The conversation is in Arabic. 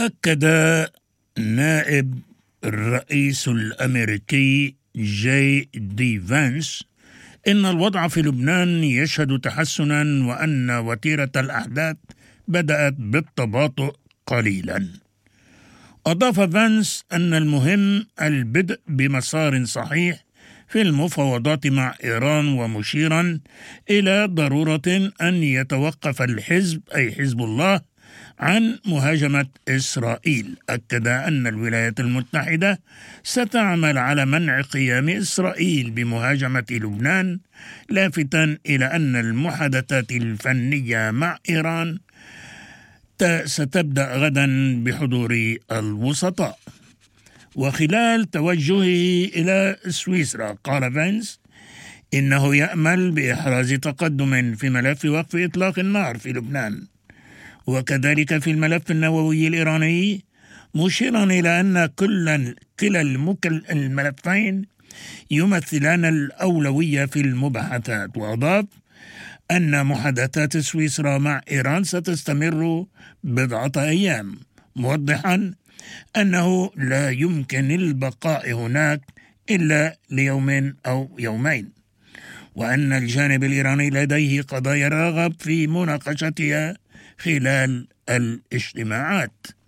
أكد نائب الرئيس الأمريكي جي دي فانس إن الوضع في لبنان يشهد تحسنا وأن وتيرة الأحداث بدأت بالتباطؤ قليلا. أضاف فانس أن المهم البدء بمسار صحيح في المفاوضات مع إيران، ومشيرا إلى ضرورة أن يتوقف الحزب أي حزب الله عن مهاجمة إسرائيل. أكد أن الولايات المتحدة ستعمل على منع قيام إسرائيل بمهاجمة لبنان، لافتا إلى أن المحادثات الفنية مع إيران ستبدأ غدا بحضور الوسطاء. وخلال توجهه إلى سويسرا قال فانس إنه يأمل بإحراز تقدم في ملف وقف إطلاق النار في لبنان، وكذلك في الملف النووي الإيراني، مشيرا إلى أن كلا الملفين يمثلان الأولوية في المباحثات. وأضاف أن محادثات سويسرا مع إيران ستستمر بضعة أيام، موضحا أنه لا يمكن البقاء هناك إلا ليوم أو يومين، وأن الجانب الإيراني لديه قضايا راغب في مناقشتها خلال الاجتماعات.